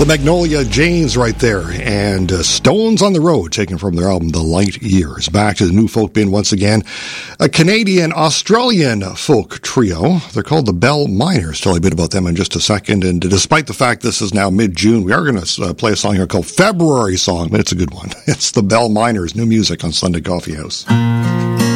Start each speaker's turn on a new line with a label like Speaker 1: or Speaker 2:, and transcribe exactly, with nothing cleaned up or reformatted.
Speaker 1: The Magnolia Janes right there, and uh, Stones on the Road, taken from their album The Light Years. Back to the new folk bin once again. A Canadian-Australian folk trio. They're called the Bell Miners. Tell you a bit about them in just a second. And despite the fact this is now mid-June, we are going to uh, play a song here called February Song, but it's a good one. It's the Bell Miners, new music on Sunday Coffee House.